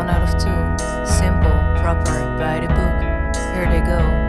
1 out of 2. Simple, proper, by the book. Here they go.